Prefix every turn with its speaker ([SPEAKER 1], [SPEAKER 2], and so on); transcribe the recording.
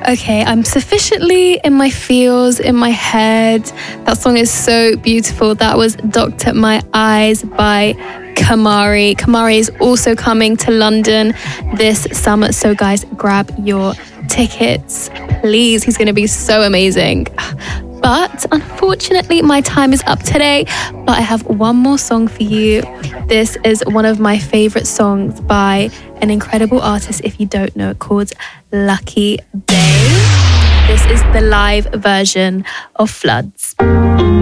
[SPEAKER 1] Okay, I'm sufficiently in my feels, in my head. That song is so beautiful. That was Doctor My Eyes by Kamari. Kamari is also coming to London this summer. So guys, grab your tickets, please. He's going to be so amazing. But unfortunately, my time is up today. But I have one more song for you. This is one of my favorite songs by an incredible artist, if you don't know, called Lucky Daye. This is the live version of Floods.